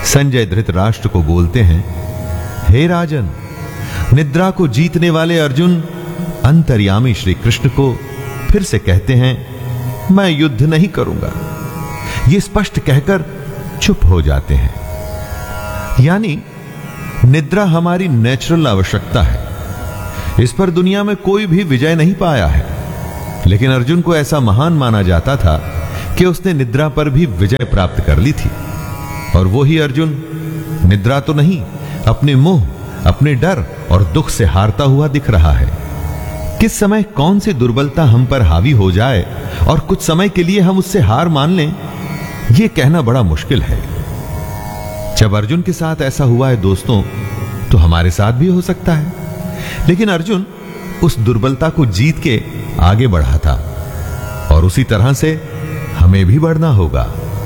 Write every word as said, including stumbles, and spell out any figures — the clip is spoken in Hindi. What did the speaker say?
संजय धृतराष्ट्र को बोलते हैं, हे राजन, निद्रा को जीतने वाले अर्जुन अंतर्यामी श्री कृष्ण को फिर से कहते हैं, मैं युद्ध नहीं करूंगा। ये स्पष्ट कहकर चुप हो जाते हैं। यानी निद्रा हमारी नेचुरल आवश्यकता है, इस पर दुनिया में कोई भी विजय नहीं पाया है। लेकिन अर्जुन को ऐसा महान माना जाता था कि उसने निद्रा पर भी विजय प्राप्त कर ली थी। और वो ही अर्जुन निद्रा तो नहीं, अपने मोह, अपने डर और दुख से हारता हुआ दिख रहा है। किस समय कौन सी दुर्बलता हम पर हावी हो जाए और कुछ समय के लिए हम उससे हार मान लें, यह कहना बड़ा मुश्किल है। जब अर्जुन के साथ ऐसा हुआ है दोस्तों, तो हमारे साथ भी हो सकता है। लेकिन अर्जुन उस दुर्बलता को जीत के आगे बढ़ा था और उसी तरह से हमें भी बढ़ना होगा।